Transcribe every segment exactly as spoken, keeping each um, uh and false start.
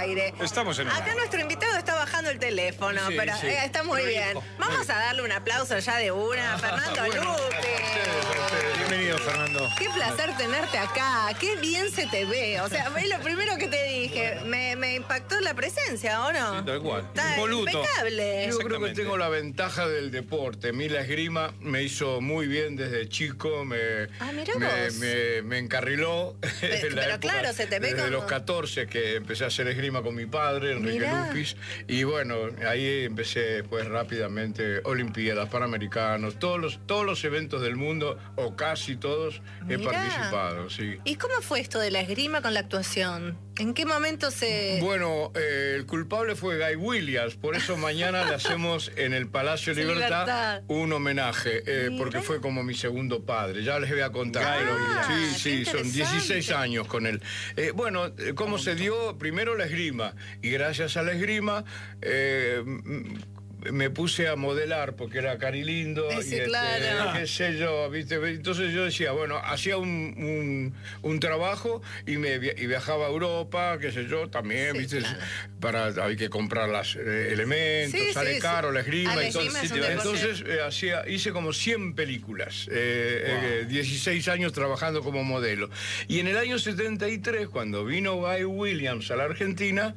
aire. Estamos en el Acá aire. nuestro invitado está bajando el teléfono, Sí, pero sí. eh, está muy Lo bien. dijo. Vamos a darle un aplauso ya de una a Fernando bueno, Lupi. ustedes, ustedes. Bienvenido, Fernando. Qué placer tenerte acá, qué bien se te ve. O sea, es lo primero que te dije. Me, me impactó la presencia, ¿o no? Sí, tal cual. Está Impoluto. impecable. Yo creo que Exactamente. tengo la ventaja del deporte. A mí la esgrima me hizo muy bien desde chico, me, Ah, mirá me, vos. me- me encarriló. Pe- en la pero época, claro, se te ve desde como- los catorce que empecé a hacer esgrima con mi padre, Enrique Mirá. Lupis. Y bueno, ahí empecé pues rápidamente, Olimpiadas, Panamericanos, todos los, todos los eventos del mundo, o casi todos, he Mirá. participado, sí. ¿Y cómo fue esto de la esgrima con la actuación? ¿En qué momento se...? Bueno, eh, el culpable fue Guy Williams, por eso mañana le hacemos en el Palacio Sí, Libertad, Libertad. un homenaje, eh, Mirá. porque fue como mi segundo padre. Ya les voy a contar. Guy pero- Williams. sí, sí, Qué son interesante. dieciséis años con él. Eh, bueno, eh, ¿cómo se dio? Primero la esgrima, y gracias a la esgrima... eh, m- me puse a modelar porque era carilindo Eh, sí, y este, claro. qué sé yo, ¿viste? Entonces yo decía, bueno, hacía un, un- un trabajo y me via- y viajaba a Europa, qué sé yo, también, Sí, ¿viste? claro. Para, hay que comprar los elementos, Sí, sale sí, caro sí. la esgrima Ah, la y todo. esgrima es un Entonces eh, hacía, hice como cien películas, eh, eh, dieciséis años trabajando como modelo. Y en el año setenta y tres, cuando vino Guy Williams a la Argentina,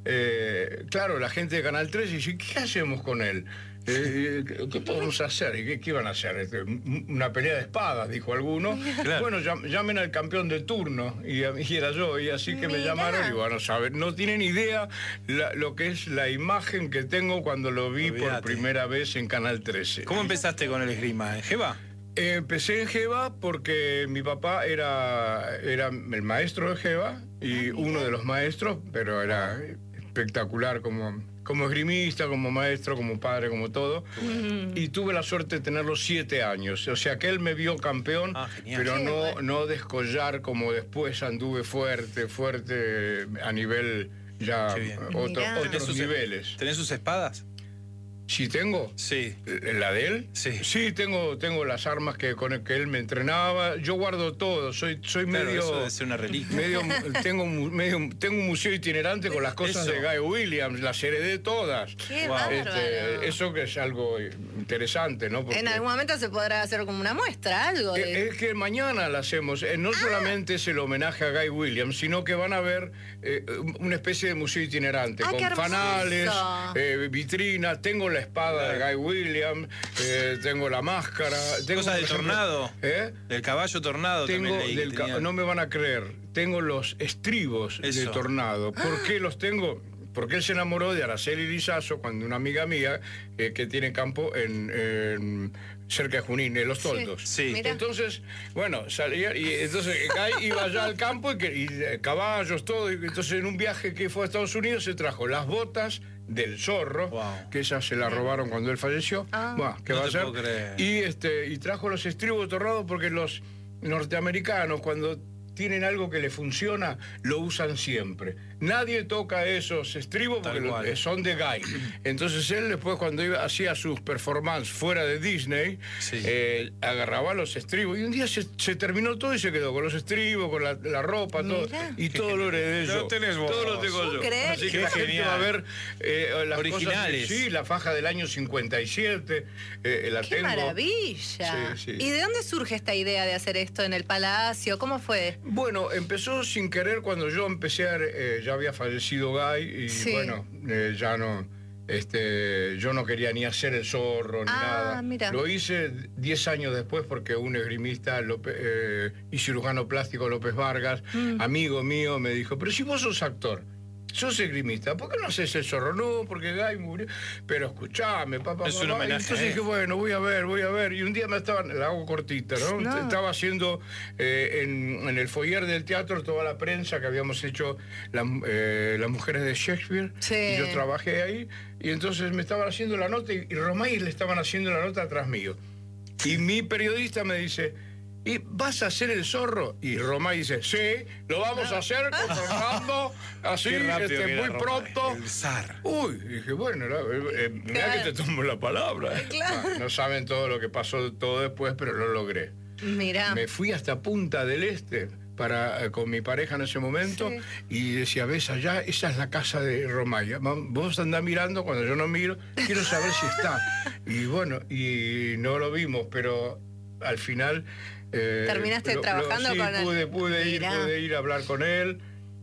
eh, claro, la gente de Canal tres dice, ¿qué hacemos con él? Eh, ¿qué, qué podemos hacer? ¿Y qué, qué iban a hacer? Este, una pelea de espadas, dijo alguno. Claro. Bueno, llam- llamen al campeón de turno. Y, a- y era yo, y así que me Mirá. llamaron y bueno, saben, no tienen idea la- lo que es la imagen que tengo cuando lo vi por Olvídate. primera vez en Canal trece. ¿Cómo empezaste con el esgrima? ¿En Jeva? Eh, Empecé en Jeva porque mi papá era, era el maestro de Jeva y uno de los maestros, pero era espectacular como, como esgrimista, como maestro, como padre, como todo. Y tuve la suerte de tenerlo siete años. O sea que él me vio campeón, Ah, genial. pero Qué no, bueno. no descollar como después anduve fuerte, fuerte a nivel ya Qué bien. otro- Mirá. otros sus- niveles. ¿Tenés sus espadas? ¿Sí tengo? Sí. ¿La de él? Sí. Sí, tengo, tengo las armas que, con el que él me entrenaba. Yo guardo todo. Soy, soy Claro, medio. eso debe ser una reliquia. medio tengo, un- medio, tengo un museo itinerante con las cosas Eso. de Guy Williams. Las heredé todas. Qué Wow. bárbaro. Este, eso que es algo interesante, ¿no? Porque- En algún momento se podrá hacer como una muestra, algo de... Eh, Es que mañana la hacemos. Eh, No solamente es el homenaje a Guy Williams, sino que van a ver eh, una especie de museo itinerante Ah, con qué hermoso. fanales, eh, vitrinas. Tengo la espada de Guy Williams, eh, tengo la máscara. Tengo, ¿Cosas por del ejemplo, tornado? ¿eh? Del caballo tornado Tengo también leí que del ca- tenía. no me van a creer. Tengo los estribos Eso. de Tornado. ¿Por qué los tengo? Porque él se enamoró de Araceli Lizazo cuando una amiga mía eh, que tiene campo en, en- cerca de Junín, en Los Toldos. Sí. Mira. Entonces, bueno, salía y entonces Guy iba allá al campo y, que, y, eh, caballos, todo. Y entonces en un viaje que fue a Estados Unidos se trajo las botas del zorro, Wow. que esas se las robaron cuando él falleció. Ah. Bueno, ¿qué No va a te hacer? puedo creer. Y este y trajo los estribos de Tornado porque los norteamericanos cuando tienen algo que le funciona, lo usan siempre. Nadie toca esos estribos Tal porque lo- cual. son de Guy. Entonces él después cuando iba, hacía sus performances fuera de Disney, Sí. eh, agarraba los estribos y un día se, se terminó todo y se quedó con los estribos, con la, la ropa, todo. Mirá. Y todo lo heredé Lo yo. tenés vos. Todo lo tengo ¿Puedo yo. creer? Así que Qué la gente genial. va a ver eh, las Originales. cosas. Sí, la faja del año cincuenta y siete, eh, la ¡Qué tengo. maravilla! Sí, sí. ¿Y de dónde surge esta idea de hacer esto en el Palacio? ¿Cómo fue? Bueno, empezó sin querer cuando yo empecé, a, eh, ya había fallecido Guy y Sí. bueno, eh, ya no, este, yo no quería ni hacer el zorro ni Ah, nada. mira. Lo hice diez años después porque un esgrimista López, eh, y cirujano plástico López Vargas, Mm. amigo mío, me dijo, pero si vos sos actor, sos esgrimista, ¿por qué no haces el zorro? No, porque Guy murió. Pero escuchame, papá. Es un papá. Y homenaje entonces a él. dije, bueno, voy a ver, voy a ver. Y un día me estaban, la hago cortita, ¿no? No. Estaba haciendo eh, en, en el foyer del teatro toda la prensa que habíamos hecho la- eh, las mujeres de Shakespeare. Sí. Y yo trabajé ahí. Y entonces me estaban haciendo la nota y, y Romay le estaban haciendo la nota atrás mío. Y mi periodista me dice, ¿y vas a hacer el zorro? Y Romay dice, sí, lo vamos a hacer con Fernando, así, Qué rápido este, que era muy Romay, pronto. el zar. Uy, dije, bueno, no, eh, eh, mirá Claro. que te tomo la palabra. Claro. Ah, no saben todo lo que pasó todo después, pero lo logré. Mirá. Me fui hasta Punta del Este para, eh, con mi pareja en ese momento, Sí. y decía, ves allá, esa es la casa de Romaya. Va- Vos andás mirando, cuando yo no miro, quiero saber si está. Y bueno, y no lo vimos, pero al final... eh, ¿Terminaste lo- lo- trabajando sí, con él? pude, pude ir, Mirá. pude ir a hablar con él.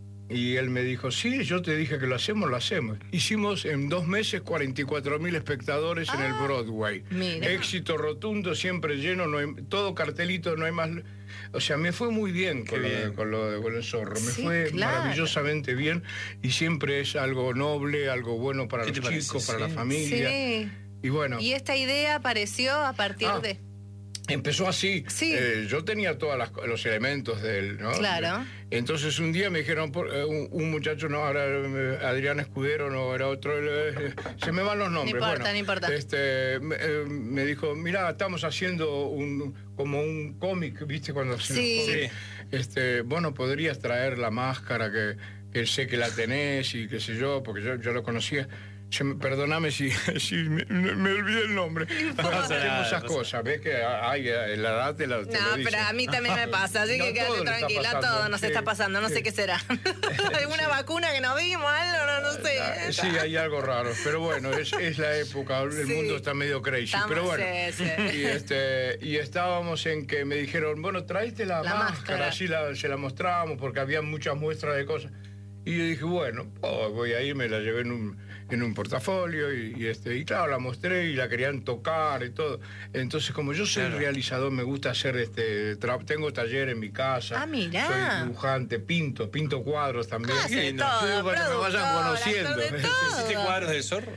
Y él me dijo, sí, yo te dije que lo hacemos, lo hacemos. Hicimos en dos meses cuarenta y cuatro mil espectadores en el Broadway. mira. Éxito rotundo, siempre lleno, no hay, todo cartelito, no hay más... O sea, me fue muy bien con, Qué lo, de- bien. con lo de con el zorro. Me Sí, fue claro. maravillosamente bien, y siempre es algo noble, algo bueno para ¿Qué los te parece? chicos, para Sí. la familia. Sí. Y bueno... Y esta idea apareció a partir Ah. de... Empezó así. Sí. Eh, yo tenía todos los elementos del, ¿no? Claro. Entonces un día me dijeron, por- eh, un, un muchacho, no, ahora eh, Adrián Escudero, no, era otro, eh, se me van los nombres. importa, bueno, no importa. Este, me, eh, me dijo, mira, estamos haciendo un, como un cómic, ¿viste? Cuando hacen los Sí. cómics. Este, bueno, podrías traer la máscara que, que sé que la tenés y qué sé yo, porque yo, yo lo conocía. Se me- perdóname si, si me, me olvidé el nombre. pasa Tengo nada, esas pasa cosas, ves que hay, eh, la edad te, la, te No, lo dice. pero a mí también me pasa, así No, que quédate todo le está tranquila, pasando, todo nos sí, está pasando, no sí. sé qué será. ¿Alguna vacuna que no vimos? Algo, no, no sé. Ah, Sí, hay algo raro, pero bueno, es, es la época, el Sí. mundo está medio crazy, Estamos, pero bueno. sí, sí. Y, este, y estábamos en que me dijeron, bueno, tráete la, La máscara, máscara. así la, se la mostramos, porque había muchas muestras de cosas. Y yo dije, bueno, oh, voy a ir, me la llevé en un, en un portafolio, y, y, este, y claro, la mostré y la querían tocar y todo. Entonces, como yo soy Claro. realizador, me gusta hacer, este, tra- tengo taller en mi casa. Ah, mirá. Soy dibujante, pinto, pinto cuadros también. Hace de lindo. todo, Sí, bueno, me vayan productor, conociendo. actor de ¿Hiciste todo. cuadros del zorro?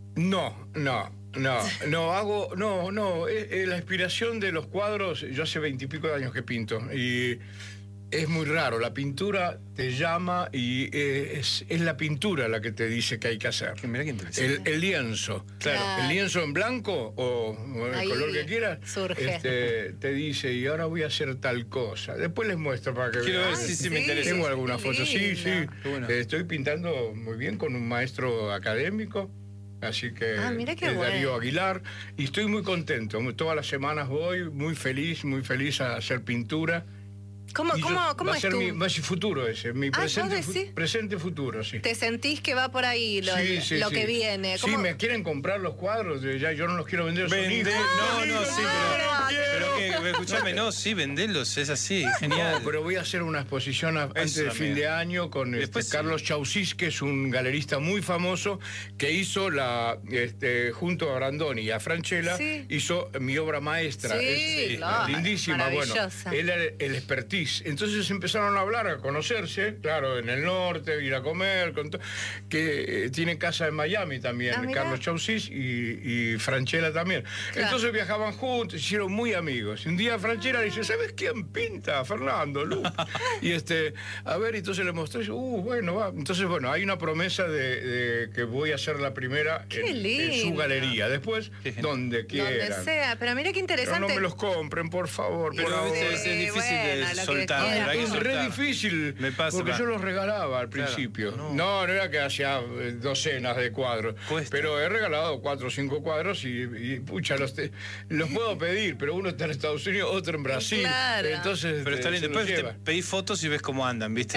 No, no, no, no hago, no, no, eh, eh, la inspiración de los cuadros, yo hace veintipico de años que pinto, y es muy raro, la pintura te llama y eh, es, es la pintura la que te dice qué hay que hacer. Que mirá qué interesante. El, el lienzo, Claro. el lienzo en blanco o, o el Ahí color que quieras, surge. este, te dice, y ahora voy a hacer tal cosa. Después les muestro para que Quiero ver vean. si Ay, sí me sí. interesa. Tengo algunas Qué fotos, sí, sí. lindo. Qué bueno. Eh, Estoy pintando muy bien con un maestro académico, así que Ah, mira qué es Darío bueno. Aguilar, y estoy muy contento. Todas las semanas voy, muy feliz, muy feliz a hacer pintura. ¿Cómo, Y yo- cómo, cómo va a es ser tu...? mi, va a ser futuro ese, mi Ah, presente, ¿vos fu- decís? presente futuro, sí. ¿Te sentís que va por ahí lo, Sí, sí, lo sí. que viene? Sí, ¿Cómo- me quieren comprar los cuadros, de- ya yo no los quiero vender. son Vender, hijos. no, no, sí, Ah, pero, pero que, escuchame, no, sí, vendelos, es así, genial. No, pero voy a hacer una exposición a- antes del fin también. de año con este, Después sí. Carlos Chausís, que es un galerista muy famoso, que hizo la, este, junto a Brandoni y a Franchella, Sí. hizo mi obra maestra. Sí, Es, claro, lindísima, bueno. maravillosa. Él era el expertise. Entonces empezaron a hablar, a conocerse, claro, en el norte, ir a comer, con to- que eh, tiene casa en Miami también, Ah, mirá. Carlos Chausís y, y Franchella también. Claro. Entonces viajaban juntos, se hicieron muy amigos. Y un día Franchella dice, ¿sabes quién pinta? Fernando, Lu. Y este, a ver, entonces le mostré, y yo, uh, bueno, va. Entonces, bueno, hay una promesa de, de que voy a ser la primera Qué en, en su lindo. galería. Después, Qué genial. donde Donde quieran. sea, pero mira qué Pero interesante. no me los compren, por favor. Pero por viste, favor. es, es difícil bueno, lo de que soltar. quiera. pero hay que Es re soltar. difícil, Me pasa, porque va. yo los regalaba al Claro, principio. no. No, no era que hacía eh, docenas de cuadros, Cuesta. pero he regalado cuatro o cinco cuadros y, y, pucha, los, te- los puedo pedir, pero uno está en Estados Unidos, otro en Brasil. Claro. Entonces, Pero está eh, bien, se los después te lleva. pedís fotos y ves cómo andan, ¿viste?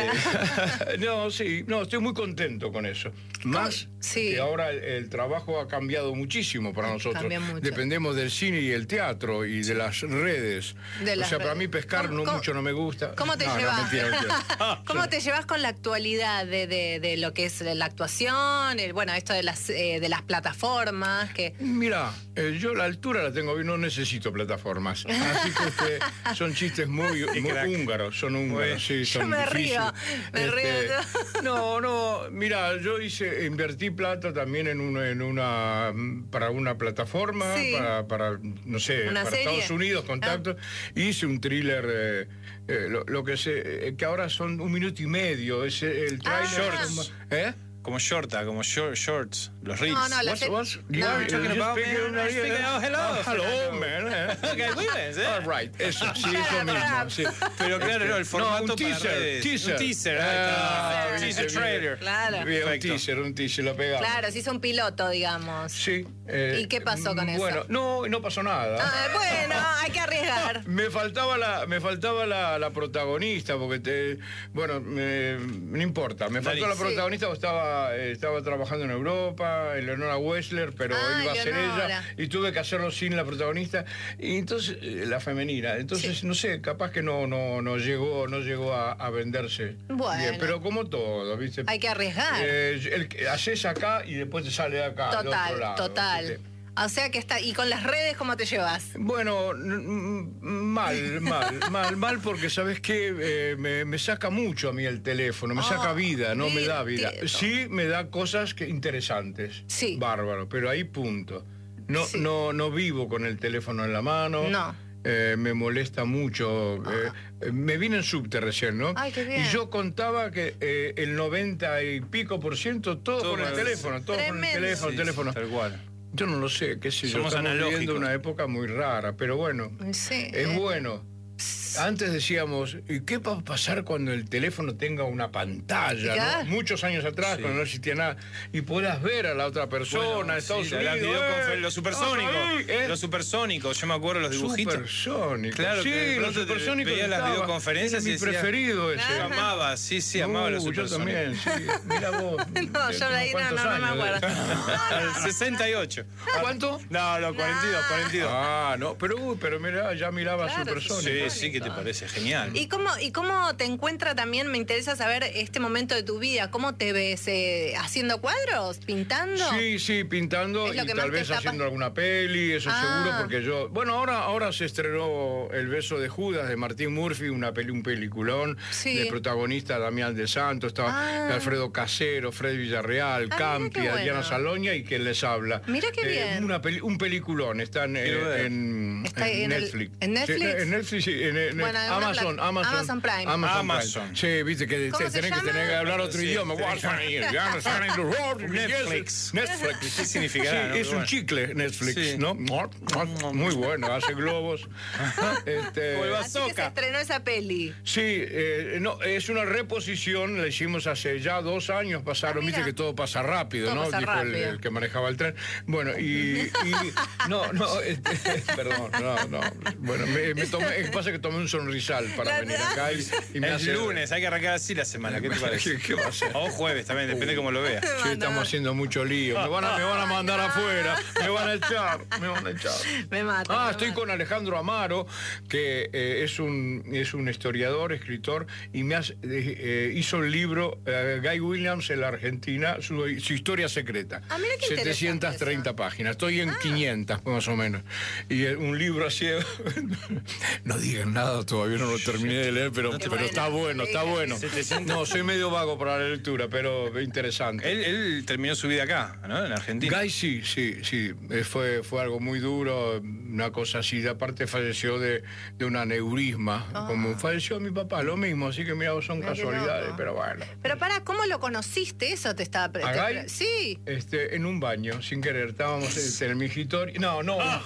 No, sí, no, estoy muy contento con eso. Más Sí. que ahora el, el trabajo ha cambiado muchísimo para nosotros. Cambia mucho. Dependemos del cine y el teatro y de las redes. De o las sea, para redes. mí pescar ¿Cómo- no cómo- mucho no me gusta. ¿Cómo te No, no, llevas? mentira, mentira. ¿Cómo te llevas con la actualidad de, de- de lo que es la actuación? El, bueno, esto de las, eh, de las plataformas, que... Mira, eh, yo la altura la tengo bien, no necesito plataformas. Así que este, son chistes muy, muy crack. húngaros, son húngaros, sí, Yo son me difíciles. río, me Este, río. No, no, mira, yo hice, invertí plata también en una, en una para una plataforma, Sí. para, para, no sé, ¿Una para serie? Estados Unidos, contactos. Hice un thriller, eh, eh, lo, lo que sé, eh, que ahora son un minuto y medio, es el Ah. trailer. Shorts. ¿Eh? Como shorta, como short, shorts, los reels. No, no, la What's- serie- what's- No, you- no, you no, just no, speak man, in- speak- oh, hello, Ah, hello, Fernando. man. eh. Okay, muy bien, ¿sí? All right, eso, sí, eso Rap, mismo, rap. sí. Pero claro, no, el formato no, un para teaser, redes. teaser. Un teaser, ahí Ah, está. Claro. ¿viste? Teaser trailer. Claro. Bien, un Perfecto. teaser, un teaser, lo pegamos. Claro, se hizo un piloto, digamos. Sí. eh, ¿Y qué pasó con eso? Bueno, no, no pasó nada. Ah, bueno, hay que arriesgar. Me faltaba la, me faltaba la, la protagonista, porque te, bueno, me- no importa, me faltó Dale. la protagonista porque estaba, eh, estaba trabajando en Europa, Eleonora Wessler, pero Ah, iba a ser Eleonora. ella, y tuve que hacerlo sin la protagonista, y entonces, eh, la femenina, entonces, no sé, capaz que no, no, no llegó, no llegó a, a venderse Bueno. bien, pero como todo, ¿viste? Hay que arriesgar. Eh, el, que haces acá y después te sale de acá, del otro Total, lado, total. ¿viste? O sea que está. ¿Y con las redes cómo te llevas? Bueno, n- n- mal, mal, mal, mal, porque sabes qué, me, me saca mucho a mí el teléfono, me Oh, saca vida, no me da vida. divertido. Sí, me da cosas que interesantes, Sí. bárbaro, pero ahí punto. No, Sí. no, no vivo con el teléfono en la mano. No. Eh, me molesta mucho. eh, eh, me vine en subte recién, ¿no? Ay, qué bien. Y yo contaba que eh, el noventa y pico por ciento todo, Todo con el con- teléfono, todo con el Tremendo. teléfono, Sí, teléfono. Tal cual. Yo no lo sé, qué sé yo. Somos Estamos viviendo analógicos. una época muy rara, pero bueno, Sí. es eh. bueno. Antes decíamos, ¿y qué va a pasar cuando el teléfono tenga una pantalla? Ya. ¿no? Muchos años atrás, Sí. cuando no existía nada, y puedas ver a la otra persona, Bueno, a Estados sí, Unidos. las videoconfer- ¡eh! los supersónicos. Ah, ahí, ¿eh? Los supersónicos, yo me acuerdo los dibujitos. Supersónicos. Claro, sí, que de los pronto te supersónicos. veía las estaba- videoconferencias era y mi decía- preferido ese. Yo amaba, sí, sí, amaba los Uh, yo supersónicos. también, sí. Mira vos. No, yo ahí no, no, no me acuerdo. Al sesenta y ocho. ¿Cuánto? No, no, cuarenta y dos, cuarenta y dos. Ah, no, pero, uy, pero mira, ya miraba Claro, supersónicos. Sí, sí, ¿qué te parece? Genial. ¿Y cómo, ¿Y cómo te encuentra también? Me interesa saber este momento de tu vida. ¿Cómo te ves? Eh, ¿Haciendo cuadros? ¿Pintando? Sí, sí, pintando Es lo y que más tal te vez está haciendo pas- alguna peli, eso Ah. seguro, porque yo... Bueno, ahora, ahora se estrenó El beso de Judas de Martín Murphy, una peli, un peliculón, Sí. de protagonista Damián de Santos, estaba Ah. Alfredo Casero, Fred Villarreal, Ah, Campi, mira qué Adriana bueno. Saloña y quien les habla. Mira qué bien. Una peli- un peliculón, está en, Quiero ver. en, Está en en el- Netflix. ¿en Netflix? Sí, en Netflix, sí, en, en Bueno, en una Amazon, plat- Amazon, Amazon Prime. Amazon, Amazon. Prime. Sí, viste que ¿Cómo te- se tenés que llama? tener que hablar otro Sí, idioma. sí. Netflix. Netflix. ¿Qué significará, Sí, no? es Pero un bueno. chicle Netflix, Sí. ¿no? Muy bueno, hace globos. Este, Como el Así que se bazooka. estrenó esa peli. sí, eh, no, es una reposición, la hicimos hace ya dos años, pasaron, Ah, mira. viste que todo pasa rápido, Todo ¿no? pasa Dijo el, rápido. el que manejaba el tren. Bueno, y, y- no, no, este, perdón, no, no. Bueno, me, me tomé, pasa que tomé un sonrisal para La- venir acá y, y me Es hace... lunes, hay que arrancar así la semana. ¿Qué te parece? ¿Qué, qué va a ser? O jueves también, depende cómo lo veas. Sí, estamos haciendo mucho lío. Me van a, me van a mandar afuera, me van a echar, me van a echar. Me mata. Ah, me estoy mata. con Alejandro Amaro, que eh, es, un, es un historiador, escritor, y me hace- eh, eh, hizo el libro eh, Guy Williams en la Argentina, su, su historia secreta. Ah, mira qué interesante setecientas treinta páginas. Estoy en quinientas, más o menos. Y eh, un libro así... no digan nada, todavía no lo terminé de leer, pero, Qué pero bueno, está bueno, está digan bueno. que- No, soy medio vago para la lectura, pero interesante. Él, él terminó su vida acá, ¿no? En Argentina. Guy sí, sí, sí, eh, fue, fue algo muy duro, una cosa así, de aparte falleció de, de un aneurisma, como falleció mi papá, lo mismo, así que mira, son Mira qué casualidades, loco. pero bueno. Pero para, ¿cómo lo conociste? Eso te estaba... pre- ¿A te Guy? pre- Sí. Este, en un baño, sin querer, estábamos en el migitorio. No, no, no,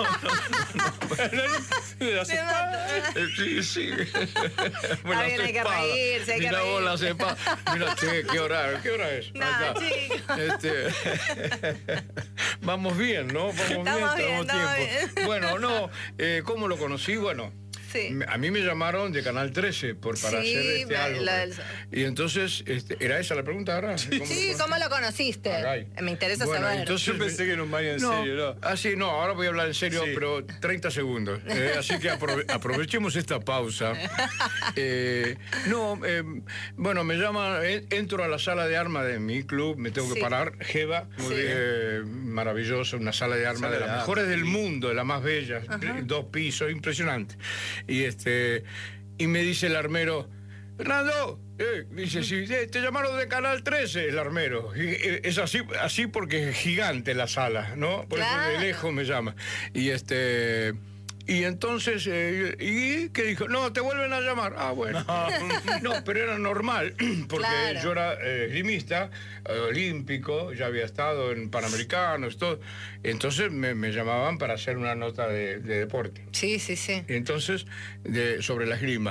Los Me mata. Eh, sí, sí. Está bien, hay que reírse, hay que Mira vos reírse. las espadas. Mira, che, ¿qué hora, ¿qué hora es? No, Acá. chico. Este, vamos bien, ¿no? Vamos Estamos bien, bien, tenemos estamos tiempo. bien. Bueno, no, eh, ¿cómo lo conocí? Bueno, Sí. me- a mí me llamaron de Canal trece por, para Sí, hacer este me- algo. la- pues. Y entonces, este, ¿era esa la pregunta ahora? ¿Cómo Sí, lo ¿cómo lo conociste? A Guy. Me interesa Bueno, saber. entonces- Yo pensé que era un baño en serio, ¿no? Ah, sí, no, ahora voy a hablar en serio, Sí. pero treinta segundos. Eh, así que aprove- aprovechemos esta pausa. Eh, no, eh, bueno, me llaman, eh, entro a la sala de armas de mi club, me tengo Sí. que parar, Jeva, Muy eh, maravilloso, una sala de armas Sala de de las armas, mejores del sí. mundo, de las más bellas, dos pisos, impresionante. Y este y me dice el armero, Fernando, eh, dice, sí, eh, te llamaron de Canal trece, el armero. Y, eh, es así, así porque es gigante la sala, ¿no? Por Claro. eso de lejos me llama. Y este... Y entonces, eh, ¿y qué dijo? No, te vuelven a llamar. Ah, bueno. No, pero era normal, porque Claro. yo era eh, esgrimista, eh, olímpico, ya había estado en Panamericanos, todo. Entonces me, me llamaban para hacer una nota de, de deporte. Sí, sí, sí. Y entonces, de, sobre la esgrima.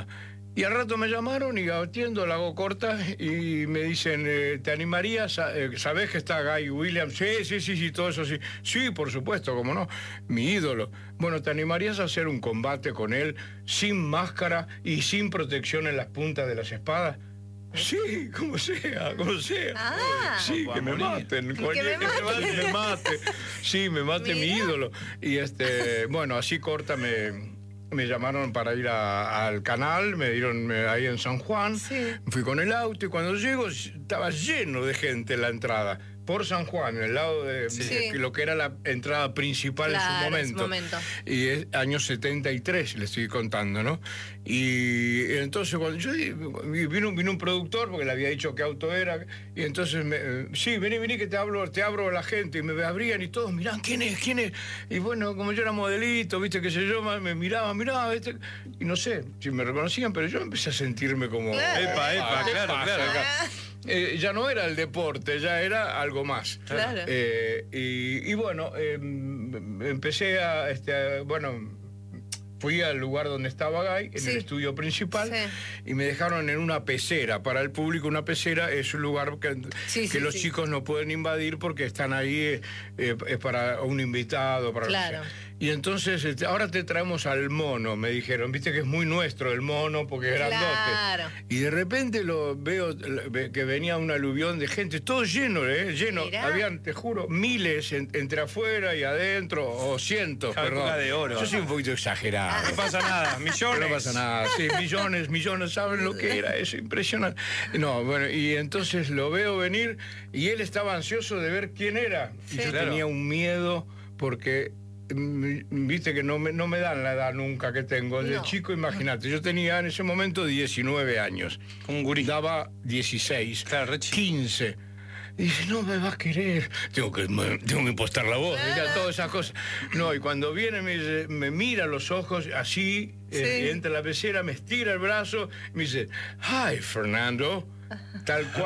Y al rato me llamaron y atiendo, la hago corta y me dicen, eh, ¿te animarías? A, eh, ¿Sabés que está Guy Williams? Sí, sí, sí, sí, todo eso sí. Sí, por supuesto, cómo no, mi ídolo. Bueno, ¿te animarías a hacer un combate con él sin máscara y sin protección en las puntas de las espadas? Sí, como sea, como sea. Ah. Sí, que me maten. Que cualquier- me que maten. me mate. Sí, me mate mi Mirá. ídolo. Y este, bueno, así corta me, me llamaron para ir a- al canal, me dieron me- ahí en San Juan. Sí. Fui con el auto y cuando llego estaba lleno de gente en la entrada. Por San Juan, en el lado de, Sí. de lo que era la entrada principal Claro, en en su su momento. momento. Y es año setenta y tres, le estoy contando, ¿no? Y entonces cuando yo di- vino, vino un productor, porque le había dicho qué auto era, y entonces me, eh, sí, vení, vení que te hablo, te abro a la gente, y me abrían y todos, mirá, ¿quién es? ¿Quién es? Y bueno, como yo era modelito, viste, qué sé yo, me miraban, mirá, ¿viste? Y no sé si me reconocían, pero yo empecé a sentirme como... Claro. Epa, epa, ¿qué claro, pasa claro. acá? Eh, ya no era el deporte, ya era algo más. Claro. Eh, y, y bueno, eh, empecé a, este, a- bueno, fui al lugar donde estaba Guy, en Sí. el estudio principal, Sí. y me dejaron en una pecera. Para el público, una pecera es un lugar que, Sí, que sí, los sí. chicos no pueden invadir porque están ahí, eh, eh, es para un invitado, para lo que Claro. sea. Y entonces, este, ahora te traemos al mono, me dijeron. Viste que es muy nuestro el mono porque es grandote. Claro. Y de repente lo veo ve- que venía un aluvión de gente, todo lleno, ¿eh? Lleno. Mirá. Habían, te juro, miles en- entre afuera y adentro, o cientos, Claro, perdón. época de oro. Yo soy un poquito exagerado. No pasa nada, millones. No pasa nada, sí, millones, millones, ¿saben lo que era eso? Impresionante. No, bueno, y entonces lo veo venir y él estaba ansioso de ver quién era. Y Sí. yo Claro. tenía un miedo porque, mm, viste que no me, no me dan la edad nunca que tengo. De No. chico, imagínate, yo tenía en ese momento diecinueve años. Un gurí. Daba dieciséis, Claro, re chico. quince. Y dice, no me vas a querer, tengo que, me- tengo que impostar la voz, mira, todas esas cosas. No, y cuando viene me, dice- me mira a los ojos así, eh, Sí. entra a la pecera, me estira el brazo, y me dice, hi, Fernando, tal cual.